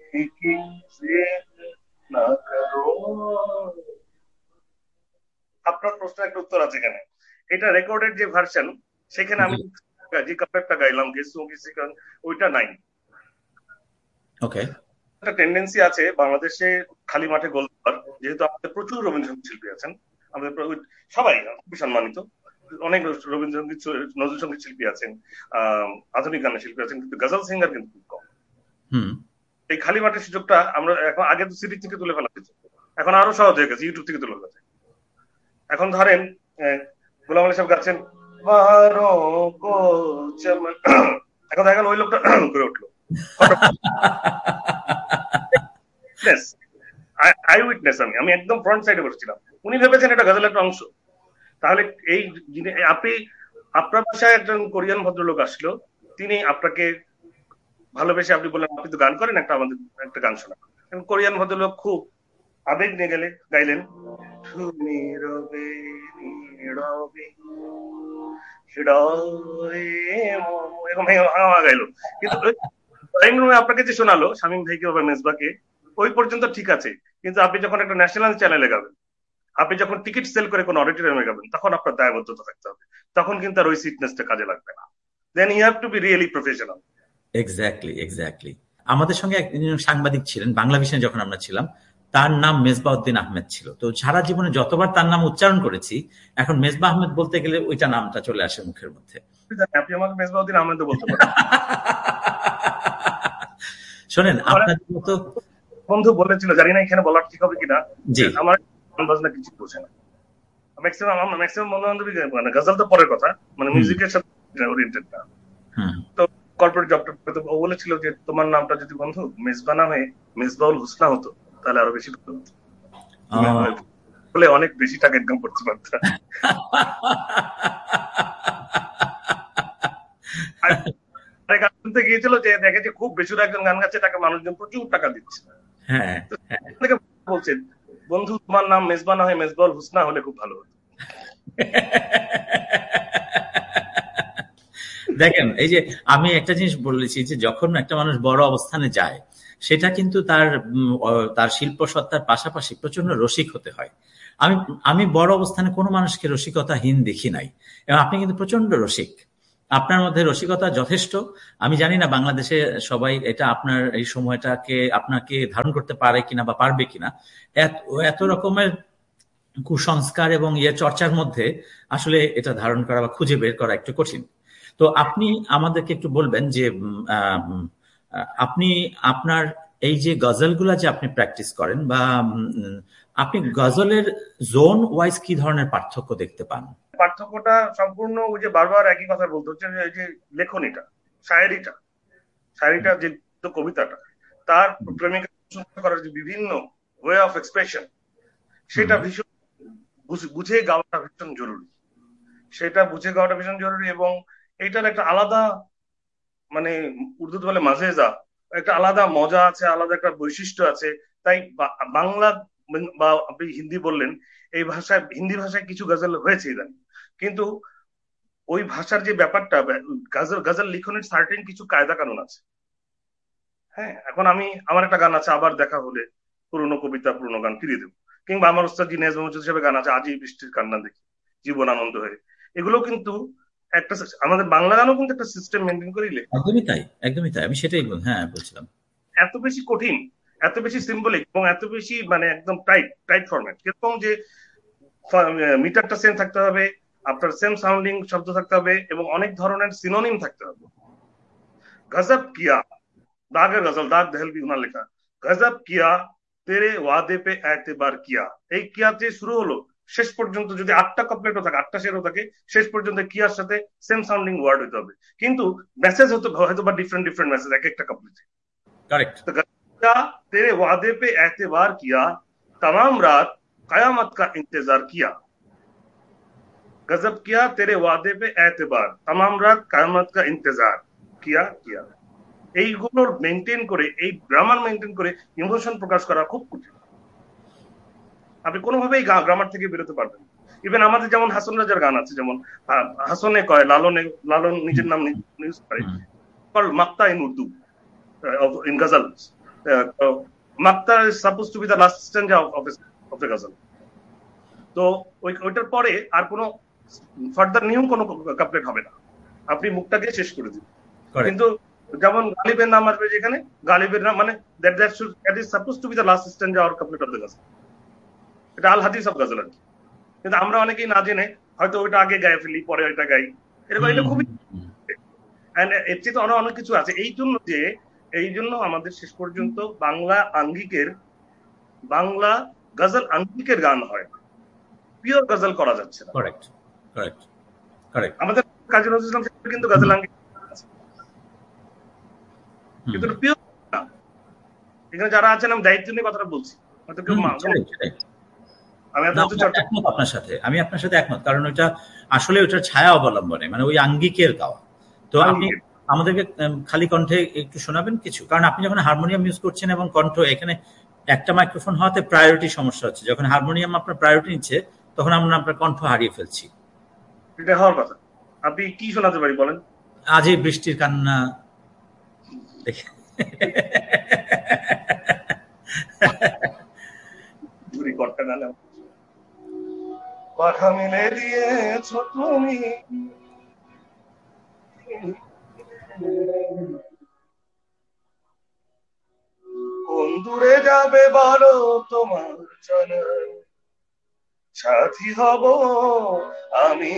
না করো। আপনার প্রশ্নের একটা উত্তর আছে এখানে। এটা রেকর্ডেড যে ভার্সন, সেখানে জি। আমি যে কাপড়টা গাইলাম গেসু গেসি গান, ওইটা নাই। ওকে। একটা টেন্ডেন্সি আছে বাংলাদেশে খালি মাঠে গোল দেওয়ার, যেহেতু আমাদের প্রচুর রবীন্দ্রসঙ্গীত শিল্পী আছেন, আমাদের সবাই খুবই সম্মানিত, অনেক রবীন্দ্রসঙ্গীত নজরুল সঙ্গীত শিল্পী আছেন, আধুনিক গানের শিল্পী আছেন, কিন্তু গজল সিঙ্গার কিন্তু খুব কম। হুম। এই খালি মাঠের সুযোগটা আমরা এখন, আগে তো সিডি থেকে তুলে ফেলা যেত, এখন আরো সহজ হয়ে গেছে, ইউটিউব থেকে তুলে ফেলা যায়। এখন ধরেন গোলাম আলী সাহেব গাচ্ছেন বাহারো কো চমন, এখন দেখেন ওই লোকটা করে উঠলো, ফটো আই উইটনেস, আমি আমি একদম ফ্রন্ট সাইডে বসেছিলাম, উনি ভেবেছেন এটা গজলের একটা অংশ। তাহলে এই আপনি, আপনার বাসায় একজন কোরিয়ান ভদ্রলোক আসলো, তিনি আপনাকে ভালোবেসে আপনি বললেন আপনি তো গান করেন, একটা আমাদের একটা গান শোনা। কোরিয়ান ভদ্রলোক খুব আবেগ নিয়ে গেলে গাইলেন, তুমি রবে নীরবে হৃদয়ে এরকম গাইলো। কিন্তু ড্রয়িং রুমে আপনাকে যে শোনালো শামীম ভাইকে বা মেজবাকে, ওই পর্যন্ত ঠিক আছে, কিন্তু আপনি যখন একটা ন্যাশনাল চ্যানেলে গাবেন, আপনি যখন টিকিট সেল করে কোনো অডিটোরিয়ামে গাবেন, তখন আপনার দায়বদ্ধতা থাকতে হবে, তখন কিন্তু আর ওই সিটনেসটা কাজে লাগবে না। দেন you have to be really professional. Exactly, exactly. আমাদের সঙ্গে একজন সাংবাদিক ছিলেন বাংলা ভিশনে যখন আমরা ছিলাম। তার নাম মেজবাউদ্দিন আহমেদ ছিল। তো সারা জীবনে যতবার তার নাম উচ্চারণ করেছি, এখন মেজবা আহমেদ বলতে গেলে ওইটা নামটা চলে আসে মুখের মধ্যে। আপনি আমাকে মেজবাউদ্দিন আহমেদ বলতে পারেন। শোনেন, আমার এক আপনার মতো। বন্ধু বলেছিল, জানি না এখানে বলার ঠিক হবে কিনা, যে জি। আমার গান বাজনা কিছু বোঝে না। ম্যাক্সিমাম বন্ধু বান্ধবী মানে গজল তো পরের কথা, মানে হুম। মিউজিকের সাথে ওরিয়েন্টেড না। হুম। তো কর্পোরেট জবটা, ও বলেছিল যে তোমার নামটা যদি বন্ধু মেজবা না হয়ে মেজবাউল হুসনা হতো, তাহলে আরো বেশি ভালো হতো, তুমি ও। বলে অনেক বেশি টাকা ইনকাম করতে পারতা। আর গান শুনতে গিয়েছিল, যে দেখে যে খুব বেসুরা একজন গান গাচ্ছে, তাকে মানুষজন প্রচুর টাকা দিচ্ছে। হ্যাঁ। তো থেকে বলছেন, বন্ধু তোমার নাম মেজবা না হয়ে মেজবাউল হুসনা হলে খুব ভালো হতো। দেখেন, এই যে আমি একটা জিনিস বলেছি যে যখন একটা মানুষ বড় অবস্থানে যায়, সেটা কিন্তু তার তার শিল্প সত্তার পাশাপাশি প্রচন্ড রসিক হতে হয়। আমি আমি বড় অবস্থানে কোনো মানুষকে রসিকতাহীন দেখি নাই। এবং আপনি কিন্তু প্রচন্ড রসিক। আপনার মধ্যে রসিকতা যথেষ্ট। আমি জানি না বাংলাদেশে সবাই এটা আপনার এই সময়টাকে আপনাকে ধারণ করতে পারে কিনা বা পারবে কিনা। এত এত রকমের কুসংস্কার এবং চর্চার মধ্যে আসলে এটা ধারণ করা বা খুঁজে বের করা একটু কঠিন। তো আপনি আমাদেরকে একটু বলবেন যে আপনি আপনার এই যে গজলগুলা যে আপনি প্র্যাকটিস করেন বা আপনি গজলের জোন ওয়াইজ কি ধরনের পার্থক্য দেখতে পান? পার্থক্যটা সম্পূর্ণ ওই যে বারবার একই কথা বলতে হচ্ছে, যে এই যে লেখনীটা, শায়েরিটা, শায়েরিটা যে কবিতাটা, তার প্রেমিকা করার যে বিভিন্ন ওয়ে অফ এক্সপ্রেশন, হুম। সেটা ভীষণ বুঝে গাওয়াটা ভীষণ জরুরি। সেটা বুঝে গাওয়াটা ভীষণ জরুরি, এবং এইটার একটা আলাদা, মানে উর্দুতে বলে মাজেজা, একটা আলাদা মজা আছে, আলাদা একটা বৈশিষ্ট্য আছে। তাই বাংলা বা আপনি হিন্দি বললেন, এই ভাষায়, হিন্দি ভাষায় কিছু গজল হয়েছে ইদানিং, কিন্তু ওই ভাষার যে ব্যাপারটা, গজল গজল লিখনের সার্টেন কিছু কায়দা কানুন আছে। হ্যাঁ, এখন আমি, আমার একটা গান আছে আবার দেখা হলে, পুরোনো কবিতা পুরোনো গান ফিরিয়ে দেবো, কিংবা আমার ওস্তাদ জি নেজমুল হিসেবে গান আছে আজই বৃষ্টির কান্না দেখি, জীবন আনন্দ হয়ে, এগুলো কিন্তু একটা, আমাদের বাংলা গানও কিন্তু একটা সিস্টেম মেনটেন করেই লেখা। একদমই তাই, একদমই তাই। আমি সেটাই হ্যাঁ বলছিলাম। এত বেশি কঠিন, এত বেশি সিম্বলিক, এবং এত বেশি মানে একদম টাইট টাইট ফরম্যাট, কিরকম যে মিটারটা সেম থাকতে হবে, আপনার সেম সাউন্ডিং শব্দ থাকতে হবে, এবং অনেক ধরনের সিনোনিম থাকতে হবে। গজব কিয়া, দাগের গজল, দাগ দেহলভি উনার লেখা, গজব কিয়া তেরে ওয়াদে পে এতেবার কিয়া, এই কিয়াতে শুরু হলো, শেষ পর্যন্ত যদি 8টা কাপলেটও থাকে, 8টা শেরও থাকে, শেষ পর্যন্ত কিয়ার সাথে সেম সাউন্ডিং ওয়ার্ড হতে হবে, কিন্তু মেসেজ হতে হয়তো বা ডিফারেন্ট ডিফারেন্ট মেসেজ এক একটা কাপলেটে। কারেক্ট। तो गया तेरे वादे पे एतबार किया, तमाम रात कयामत का इंतजार किया, गजब किया तेरे वादे पे एतबार, तमाम रात कयामत का इंतजार किया। এইগুলো মেনটেন করে, এই গ্রামার মেনটেন করে ইমোশন প্রকাশ করা খুব কঠিন। আপনি কোনোভাবেই গ্রামার থেকে বেরোতে পারবেন। ইভেন আমাদের যেমন হাসন রাজার গান আছে, যেমন হাসনে কয় লালনে, লালন নিজের নাম ইউজ করে, মাক্তা in Urdu, in ghazal, মাক্তা is suppose two B the last স্ট্যান্ডা of the গজল। তো ওইটার পরে আর কোনো ফার্দার নিউ কোনো কাপলেট হবে না, আপনি মুখটাকে শেষ করে দিন। কিন্তু যেমন গালিবের নাম আসবে যেখানে, গালিবের নাম মানে that is suppose two B the last স্ট্যান্ডা or couplet of the গজল। এটা আল হাদিস অফ গজল আর কি। কিন্তু আমরা অনেকেই না জেনে হয়তো ওইটা আগে গায়ে ফেলি, পরে ওইটা গাই, এরকম। এটা খুবই এর চেয়ে তো অনেক কিছু আছে। এই জন্য আমাদের শেষ পর্যন্ত বাংলা গজল আঙ্গিকের গান হয়, পিওর গজল করা যাচ্ছে না। আমাদের কাজী নজরুল ইসলাম সাহেব কিন্তু গজল আঙ্গিক, কিন্তু পিওর না। এখানে যারা আছেন আমি দায়িত্ব নিয়ে কথাটা বলছি, হয়তো কেউ আমি আপনার সাথে একমত, কারণ ওইটা আসলে ওইটার ছায়া অবলম্বনে, মানে ওই আঙ্গিকের গাওয়া। তো আপনি আমাদেরকে খালি কণ্ঠে একটু শোনাবেন কিছু, কারণ আপনি যখন হারমোনিয়াম ইউজ করছেন এবং কণ্ঠ, এখানে একটা মাইক্রোফোন হওয়াতে প্রায়োরিটি সমস্যা হচ্ছে। যখন হারমোনিয়াম আপনার প্রায়োরিটি নিচ্ছে তখন আমরা আপনার কণ্ঠ হারিয়ে ফেলছি। এটা হওয়ার কথা। আপনি কি শোনাতে পারি বলেন? আজ এই বৃষ্টির কান্না দেখে পাখা মিলে দিয়েছ তুমি, কোন দূরে যাবে বলো তোমার চলে, সাথী হব আমি।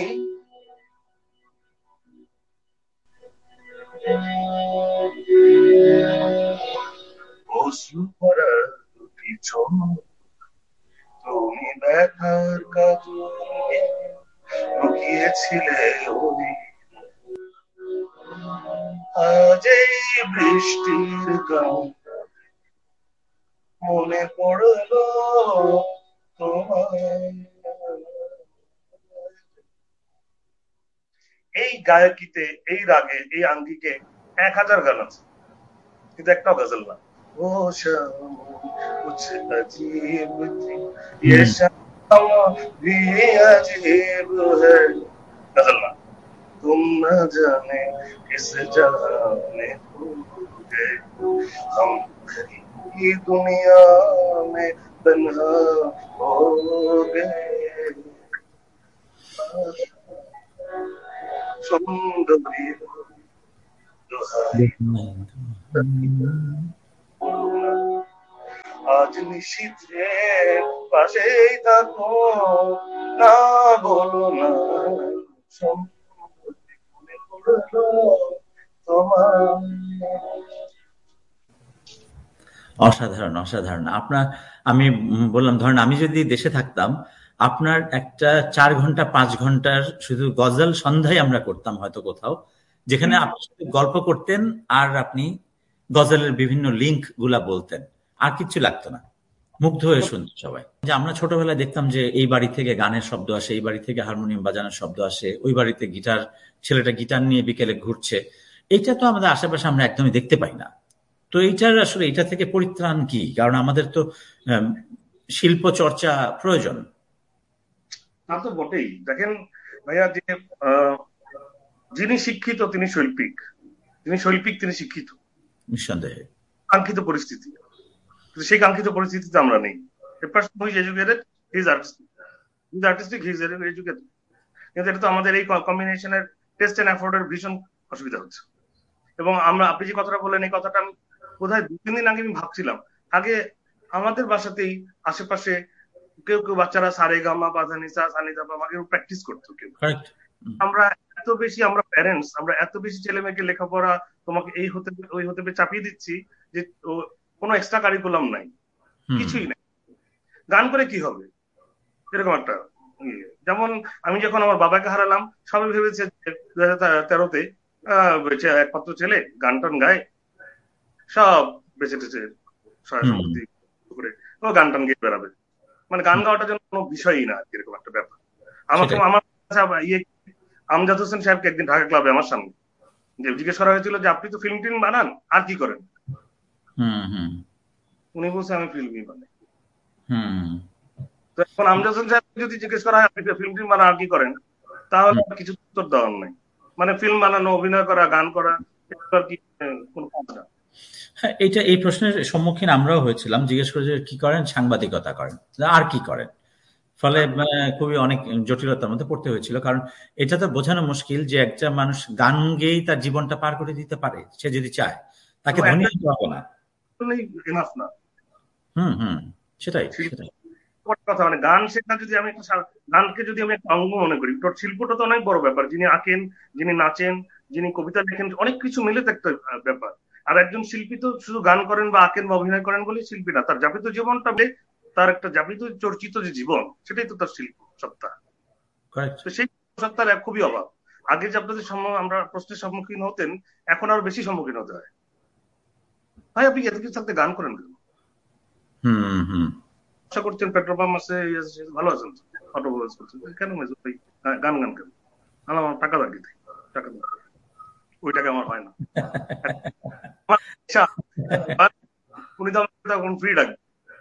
অশ্রু ভরা দুটি চোখ তুমি দেখার কাজে লুকিয়েছিলে ওই, আজ এই বৃষ্টির গান মনে পড়লো তোমায়। এই গায়কিতে, এই রাগে, এই আঙ্গিকে 1000 গান আছে, কিন্তু একটাও গজল না। ও শাম কুছ अजीब थी ये शाम भी अजीब है, गजल ना। तुम न जाने किस जहां में खो गए, हम खरी दुनिया में तन्हा हो गए। सुंदरी আজ নিশীথে পাশেই থাকো, না বলো না অসাধারণ, অসাধারণ। আমি বললাম, ধরেন আমি যদি দেশে থাকতাম, আপনার একটা 4 ঘন্টা 5 ঘন্টার শুধু গজল সন্ধ্যায় আমরা করতাম হয়তো কোথাও, যেখানে আপনি শুধু গল্প করতেন আর আপনি গজলের বিভিন্ন লিঙ্ক গুলা বলতেন, আর কিছু লাগতো না, মুগ্ধ হয়ে শুনতো সবাই। যে আমরা ছোটবেলায় দেখতাম যে এই বাড়ি থেকে গানের শব্দ আসে, এই বাড়ি থেকে হারমোনিয়াম বাজানোর শব্দ আসে, ওই বাড়িতে ছেলেটা গিটার নিয়ে বিকেলে ঘুরছে। এইটা তো আমাদের আশেপাশে আমরা একদমই দেখতে পাই না। তো এইটার আসলে এটা থেকে পরিত্রাণ কি? কারণ আমাদের তো শিল্প চর্চা প্রয়োজন। তা তো বটেই। দেখেন ভাইয়া, যে যিনি শিক্ষিত তিনি শৈল্পিক, তিনি শিক্ষিত, নিঃসন্দেহে। কাঙ্ক্ষিত পরিস্থিতি, সেই কাঙ্ক্ষিত পরিস্থিতিতে আমরা নেই। A person who is educated, he is artistic. He is artistic, he is educated. কিন্তু এটা তো আমাদের এই কম্বিনেশনের টেস্ট এন্ড এফোর্টের ভীষণ অসুবিধা হচ্ছে। এবং আপনি যে কথাটা বললেন, এই কথাটা আমি বোধহয় 2-3 দিন আগে আমি ভাবছিলাম। আগে আমাদের বাসাতেই আশেপাশে কেউ বাচ্চারা সারেগামা পাধানিসা সানিদাপা আমাকে প্র্যাকটিস করতো। কেউ আমরা প্যারেন্টস আমরা এত বেশি ছেলে মেয়েকে লেখাপড়া, তোমাকে এই হতে ওই হতে চাপিয়ে দিচ্ছি যে কোনো এক্সট্রা কারিকুলাম নাই, কিছুই নাই। গান করে কি হবে, এরকম একটা। যেমন আমি যখন আমার বাবাকে হারালাম, সবাই ভেবেছে 2013-তে একমাত্র ছেলে গান টান গায়, সব বেঁচে টেছে সহায় সম্পত্তি করে ও গান টান গিয়ে বেড়াবে, মানে গান গাওয়াটার জন্য কোনো বিষয়ই না, এরকম একটা ব্যাপার। আমার আমজাদ হোসেন সাহেবকে একদিন ঢাকা ক্লাবে আমার সামনে জিজ্ঞেস করা হয়েছিল যে আপনি তো ফিল্ম টিম বানান, আর কি করেন? উনি বলছে আমি ফিল্মই বানাই। তো এখন আমজাদ হোসেন সাহেব যদি জিজ্ঞেস করা হয় আপনি ফিল্ম টিম বানান আর কি করেন, তাহলে কিছু উত্তর দেওয়ার নাই। মানে ফিল্ম বানানো, অভিনয় করা, গান করা, কি কোনো কথা না। হ্যাঁ, এই প্রশ্নের সম্মুখীন আমরাও হয়েছিলাম। জিজ্ঞেস করে যে কি করেন, সাংবাদিকতা করেন, আর কি করেন। ফলে আর খুবই অনেক জটিলতার মধ্যে পড়তে হয়েছিল, কারণ এটা তো বোঝানো মুশকিল যে একটা মানুষ গান গেয়েই তার জীবনটা পার করে দিতে পারে, সে যদি চায়। তাকে ধনী একটা হতে হবে না। এনাফ না। হুম, সেটাই শিল্প সেটাই। কথা, মানে গান শেখা যদি আমি একটা গানকে যদি আমি একটা অঙ্গ মনে করি, তো শিল্পটা তো অনেক বড় ব্যাপার। যিনি আঁকেন, যিনি নাচেন, যিনি কবিতা লেখেন, অনেক কিছু মিলে তো একটা ব্যাপার। আর একজন শিল্পী তো শুধু গান করেন বা আঁকেন বা অভিনয় করেন বলেই শিল্পী না, তার যাপিত জীবনটা তার একটা যাপিত চর্চিত যে জীবন, সেটাই তো তার শিল্প সত্তা। কারেক্ট। তো সেই সত্তার খুবই অভাব। আগে যে আপনাদের আমরা প্রশ্নের সম্মুখীন হতেন, এখন আরো বেশি সম্মুখীন হতে হয়। ভাই আপনি এত কিছু থাকতে গান করেন কেন? হুম। আশা করছেন পেট্রোল পাম্প আছে, ভালো আছেন, অটোমোবাইলস করছেন, কেন মেজর ভাই গান গান কেন? আমার টাকা লাগে, টাকা দরকার, ওই টাকা আমার হয় না। আমার ইচ্ছা, উনি তো আমাকে তখন ফ্রি ডাকবে।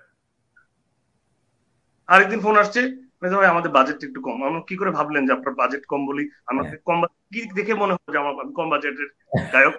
আরেকদিন ফোন আসছে, মেজর ভাই আমাদের বাজেট একটু কম। আমরা কি করে ভাবলেন যে আপনার বাজেট কম বলি? আমাকে কম কি দেখে মনে হয় যে আমি কম বাজেটের গায়ক?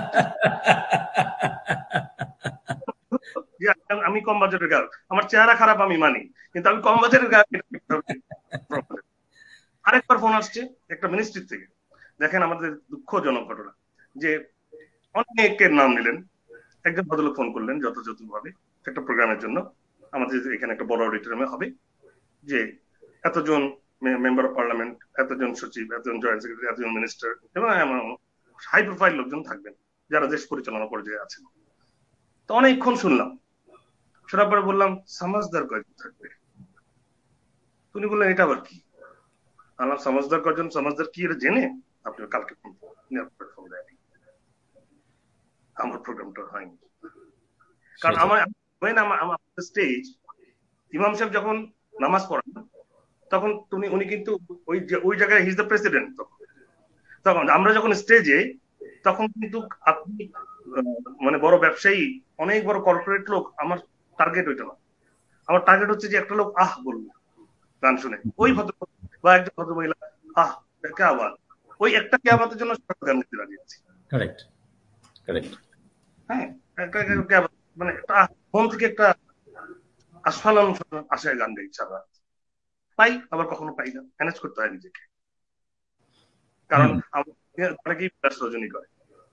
যে আমি কম বাজেটের গায়ক, আমার চেহারা খারাপ আমি মানি, কিন্তু আমি কম বাজেটের গায়ক problem। আরেকবার ফোন আসছে একটা মিনিস্ট্রি থেকে, দেখেন আমাদের দুঃখজনক ঘটনা, যে অনেকের নাম নিলেন, একজন ভদ্রলোক ফোন করলেন যথাযথ ভাবে একটা প্রোগ্রামের জন্য, আমাদের এখানে একটা বড় অডিটোরিয়ামে হবে, যে এতজন মেম্বার অফ পার্লামেন্ট, এতজন সচিব, এতজন জয়েন্ট সেক্রেটারি, এতজন মিনিস্টার এবং হাই প্রোফাইল লোকজন থাকবেন যারা দেশ পরিচালনা পর্যায়ে আছেন। তো অনেকক্ষণ শুনলাম, শোনার পরে বললাম সমাজদার কয়জন থাকবে? উনি বললেন এটা আবার কি? আল্লাহ সমাজদার কয়জন, সমাজদার কি এটা জেনে আপনি কালকে ফোন দেয়নি, আমার প্রোগ্রামটা হয়নি। কারণ সেটাই। আমার স্টেজ, ইমাম সাহেব যখন নামাজ পড়ান, তখন উনি কিন্তু ওই জায়গায় হিজ দ্য প্রেসিডেন্ট। তখন আমরা যখন স্টেজে, তখন কিন্তু আপনি মানে বড় ব্যবসায়ী, অনেক বড় কর্পোরেট লোক, আমার টার্গেট ওইটা না। আমার টার্গেট হচ্ছে যে একটা লোক আহ বলবে গান শুনে, ওই ভদ্র বা একজন ভদ্র মহিলা আহ কে আবার, ওই একটা কে আমাদের জন্য গান গাইতে রাজি আছে। Correct correct. হ্যাঁ, মানে একটা মন থেকে একটা আস্ফালন আশায় গান গাই সারা রাত। পাই, আবার কখনো পাই না, ম্যানেজ করতে হয় নিজেকে। কারণ হুম। অনেকেই রজনী করে।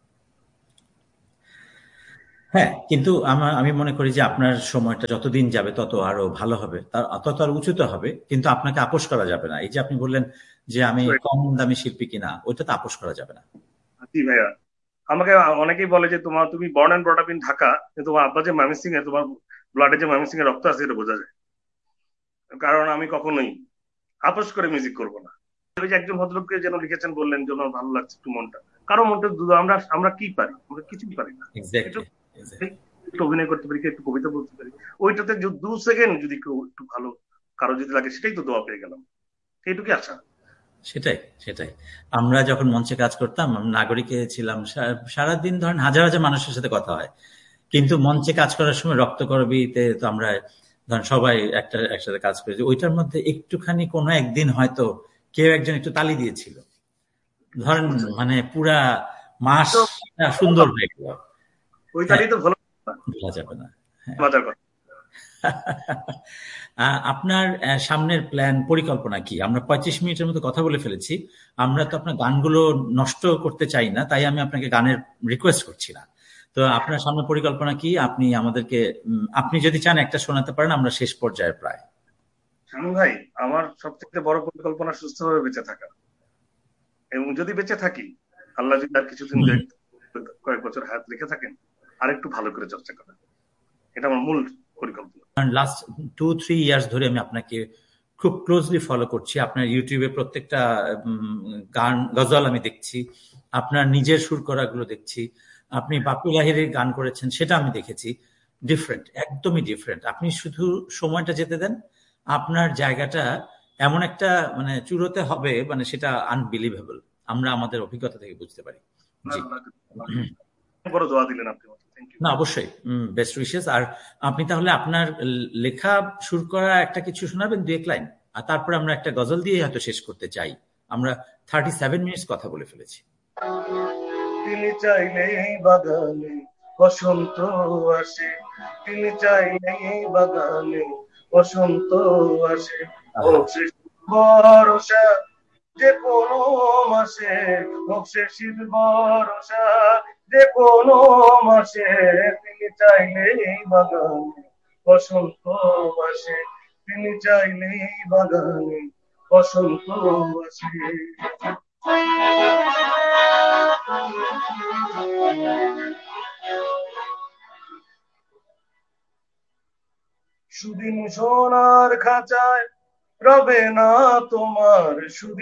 হ্যাঁ, কিন্তু আমি মনে করি যে আপনার সময়টা যতদিন যাবে তত আরো ভালো হবে, তত আর উঁচুতে হবে, কিন্তু আপনাকে আপোস করা যাবে না। এই যে আপনি বললেন যে আমি কম দামি শিল্পী কিনা, ওইটা তো আপোস করা যাবে না। জি ভাইয়া, আমাকে অনেকেই বলে যে তুমি born and brought up in Dhaka, কিন্তু তোমার আব্বা যে ময়মনসিংহ এ, তোমার ব্লাডে যে ময়মনসিংহ এর রক্ত আছে এটা বোঝা যায়। কারণ আমি কখনোই আপোস করে মিউজিক করব না। ওই যে একজন ভদ্রলোককে যেন লিখেছেন, বললেন যে ওনার ভালো লাগছে একটু মনটা, কারো মনটা আমরা আমরা কি পারি? আমরা কিছুই পারি না। একটু এক্স্যাক্টলি এক্স্যাক্টলি। একটু অভিনয় করতে পারি, একটু কবিতা বলতে পারি, ওইটাতে 2 সেকেন্ড যদি কেউ একটু ভালো, কারো যদি লাগে, সেটাই তো দোয়া পেয়ে গেলাম। এইটুকুই আশা। সেটাই সেটাই। আমরা যখন মঞ্চে কাজ করতাম, নাগরিকে ছিলাম, সারাদিন ধরেন হাজার হাজার মানুষের সাথে কথা হয়, কিন্তু মঞ্চে কাজ করার সময় রক্তকরবীতে তো আমরা ধরেন সবাই একসাথে কাজ করেছি, ওইটার মধ্যে একটুখানি কোনো একদিন হয়তো কেউ একজন একটু তালি দিয়েছিল, ধরেন আচ্ছা, মানে পুরা তো মাসটা সুন্দর হয়ে গেল। ওই হ্যাঁ, তালি তো ভালো, ভোলা যাবে না। হ্যাঁ। মজার কথা। আপনার সামনের প্ল্যান, পরিকল্পনা কি? আমরা 35 মিনিটের মতো কথা বলে ফেলেছি। আমরা তো আপনার গানগুলো নষ্ট করতে চাই না, তাই আমি আপনাকে গানের রিকোয়েস্ট করছি না। তো আপনার সামনের পরিকল্পনা কি? আপনি আমাদেরকে আপনি যদি চান একটা শোনাতে পারেন, আমরা শেষ পর্যায়ে প্রায়। শামীম ভাই, আমার সবচেয়ে বড় পরিকল্পনা সুস্থভাবে বেঁচে থাকা। এবং যদি বেঁচে থাকি, আল্লাহ যদি আর কিছুদিন কয়েক বছর হায়াত রেখে থাকেন, আর একটু ভালো করে চর্চা করা, এটা আমার মূল পরিকল্পনা। লাস্ট 2-3 ইয়ার্স ধরে আমি আপনাকে খুব ক্লোজলি ফলো করছি। আপনার ইউটিউবে প্রত্যেকটা গান, গজল আমি দেখছি, আপনার নিজের সুর করাগুলো দেখছি, আপনি বাপি লাহিড়ীর গান করেছেন সেটা আমি দেখেছি। ডিফারেন্ট, একদমই ডিফারেন্ট। আপনি শুধু সময়টা যেতে দেন, আপনার জায়গাটা এমন একটা মানে চূড়োতে হবে, মানে সেটা আনবিলিভেবল। আমরা আমাদের অভিজ্ঞতা থেকে বুঝতে পারি। জি। বড় দোয়া দিলেন আপনি, থ্যাংক ইউ। না, অবশ্যই বেস্ট উইশেস। আর আপনি তাহলে আপনার লেখা সুর করা একটা কিছু শোনাবেন, 2-1 লাইন, আর তারপরে আমরা একটা গজল দিয়ে হয়তো শেষ করতে চাই। আমরা 37 মিনিটস কথা বলে ফেলেছি। তিনি চাইলে এই বাগানে বসন্ত আসে, তিনি চাইলে বাগানে বসন্ত আসে। ও আহা, সে ভরসা যে কোনো মাসে, ও সে শীত ভরসা যে কোনো মাসে, তিনি চাইলেই বাগানে বসন্ত আসে, তিনি চাইলেই বাগানে বসন্ত আসে। সুদিন সোনার খাঁচায় রবে না তোমার সুদিন